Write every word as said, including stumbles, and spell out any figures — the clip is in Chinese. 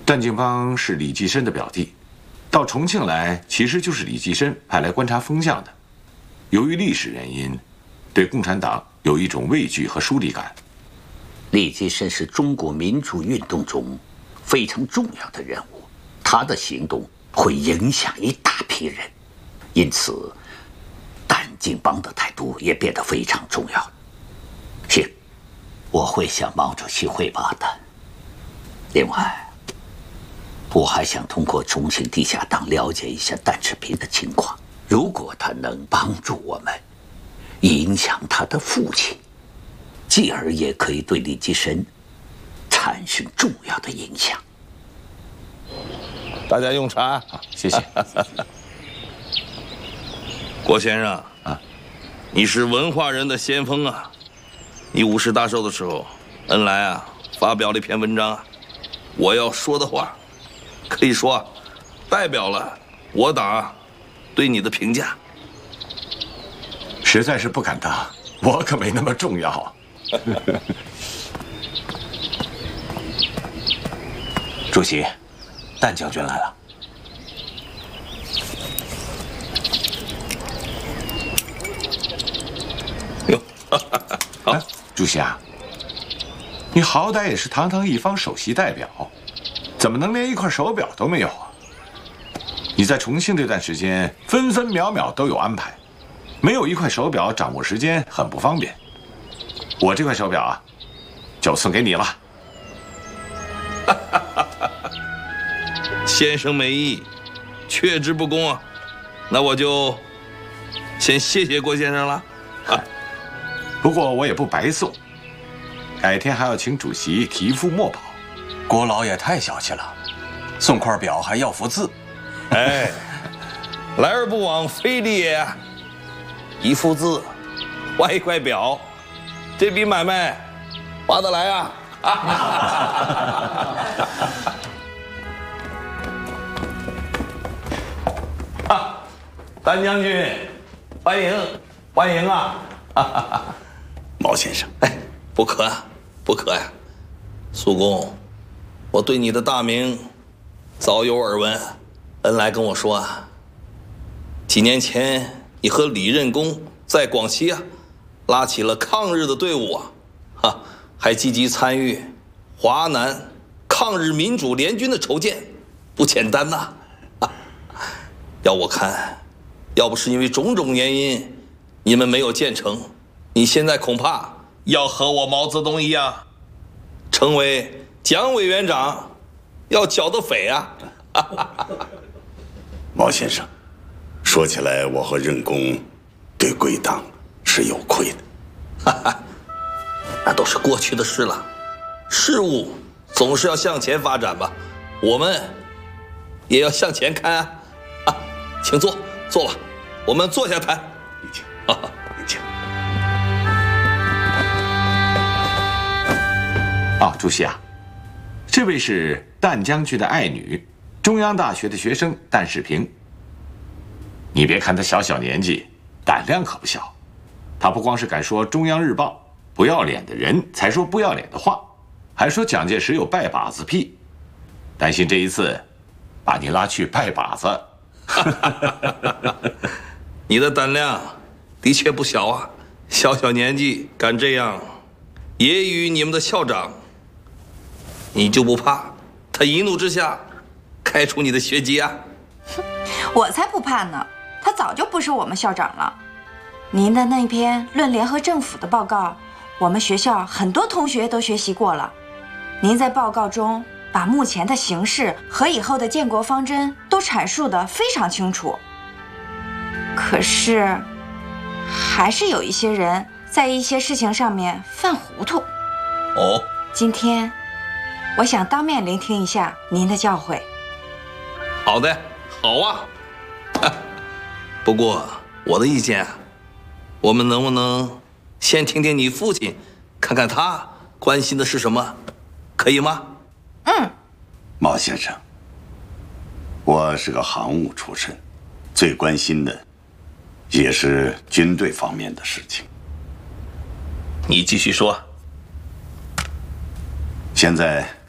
段敬邦是李济深的表弟，到重庆来其实就是李济深派来观察风向的。由于历史原因，对共产党有一种畏惧和疏离感。 李济深是中国民主运动中非常重要的人物，他的行动会影响一大批人，因此段敬邦的态度也变得非常重要。行，我会向毛主席汇报的。另外，我还想通过重庆地下党了解一下段世平的情况，如果他能帮助我们影响他的父亲，继而也可以对李济深产生重要的影响。 大家用茶， 谢谢。 郭先生啊，你是文化人的先锋啊！你五十大寿的时候，恩来啊发表了一篇文章啊，我要说的话，可以说啊，代表了我党对你的评价。 实在是不敢当，我可没那么重要。 主席，段将军来了。 哟，好， 哎，主席啊，你好歹也是堂堂一方首席代表，怎么能连一块手表都没有啊？你在重庆这段时间，分分秒秒都有安排，没有一块手表，掌握时间很不方便。我这块手表啊，就送给你了。 先生美意，却之不恭啊！那我就先谢谢郭先生了。啊， 不过我也不白送，改天还要请主席题副墨宝。 郭老也太小气了，送块表还要幅字。 哎，来而不往非礼也。一幅字，换一块表，这笔买卖划得来啊！啊，段将军，欢迎欢迎啊！ 毛先生， 哎，不可啊，不可呀、啊！苏公，我对你的大名早有耳闻。恩来跟我说啊，几年前你和李任公在广西啊，拉起了抗日的队伍啊，哈，还积极参与华南抗日民主联军的筹建，不简单呐！啊，要我看，要不是因为种种原因，你们没有建成，你现在恐怕要和我毛泽东一样，成为蒋委员长要剿的匪啊！ 毛先生，说起来，我和任公对贵党是有愧的。 哈哈，那都是过去的事了，事物总是要向前发展吧，我们也要向前看啊！啊，请坐，坐吧，我们坐下谈。 你请，你请。 啊，主席啊，这位是段将军的爱女，中央大学的学生段世平。你别看他小小年纪，胆量可不小。他不光是敢说《中央日报》不要脸的人才说不要脸的话，还说蒋介石有拜把子癖，担心这一次把你拉去拜把子。 你的胆量的确不小啊，小小年纪敢这样揶揄你们的校长，你就不怕他一怒之下开除你的学籍啊？ 我才不怕呢，他早就不是我们校长了。您的那篇论联合政府的报告，我们学校很多同学都学习过了。您在报告中把目前的形势和以后的建国方针都阐述得非常清楚。可是，还是有一些人在一些事情上面犯糊涂。 哦， 今天，我想当面聆听一下您的教诲。 好的，好啊。不过我的意见啊，我们能不能先听听你父亲，看看他关心的是什么，可以吗？ 嗯。 毛先生，我是个航务出身，最关心的也是军队方面的事情。 你继续说。 现在